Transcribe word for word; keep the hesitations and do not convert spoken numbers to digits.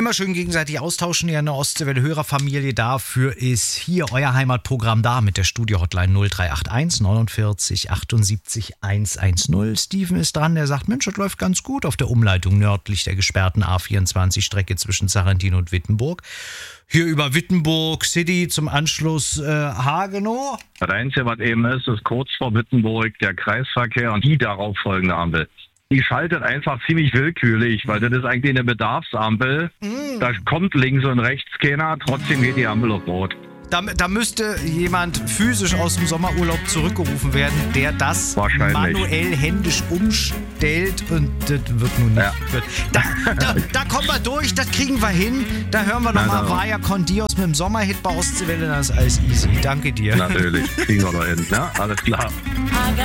immer schön gegenseitig austauschen. Ja, eine Ostseewelle-Hörerfamilie. Dafür ist hier euer Heimatprogramm da mit der Studio-Hotline null drei acht eins neunundvierzig achtundsiebzig hundertzehn. Steven ist dran, der sagt, Mensch, das läuft ganz gut auf der Umleitung nördlich der gesperrten A vierundzwanzig-Strecke zwischen Sarrentin und Wittenburg. Hier über Wittenburg City zum Anschluss äh, Hagenow. Das Einzige, was eben ist, ist kurz vor Wittenburg der Kreisverkehr und die darauf folgende Ampel. Die schaltet einfach ziemlich willkürlich, weil das ist eigentlich eine Bedarfsampel. Mm. Da kommt links und rechts keiner, trotzdem geht die Ampel auf Rot. Da, da müsste jemand physisch aus dem Sommerurlaub zurückgerufen werden, der das manuell händisch umstellt und das wird nun nicht. Ja. Da, da, da kommen wir durch, das kriegen wir hin. Da hören wir nochmal Vaya con Dios mit dem Sommerhit bei Ostseewelle, das ist alles easy. Danke dir. Natürlich, kriegen wir noch hin. Ja, alles klar.